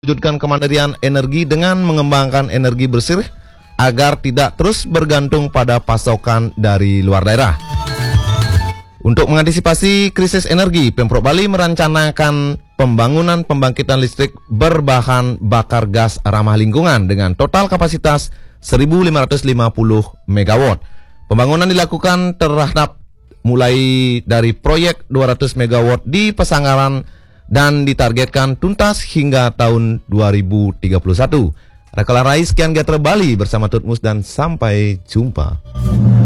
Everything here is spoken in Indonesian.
Wujudkan kemandirian energi dengan mengembangkan energi bersih agar tidak terus bergantung pada pasokan dari luar daerah. Untuk mengantisipasi krisis energi, Pemprov Bali merencanakan pembangunan pembangkitan listrik berbahan bakar gas ramah lingkungan dengan total kapasitas 1.550 MW. Pembangunan dilakukan terhadap mulai dari proyek 200 MW di Pesanggaran dan ditargetkan tuntas hingga tahun 2031. Rakalan Rais, sekian Gatra Bali bersama Tutmus dan sampai jumpa.